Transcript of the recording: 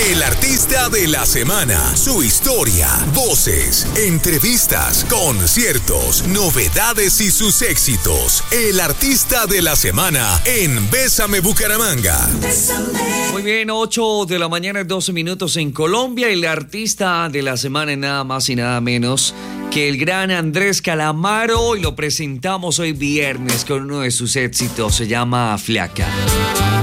El artista de la semana, su historia, voces, entrevistas, conciertos, novedades y sus éxitos. El artista de la semana en Bésame Bucaramanga. Muy bien, 8 de la mañana, 12 minutos en Colombia. El artista de la semana es nada más y nada menos que el gran Andrés Calamaro, y lo presentamos hoy viernes con uno de sus éxitos, se llama Flaca.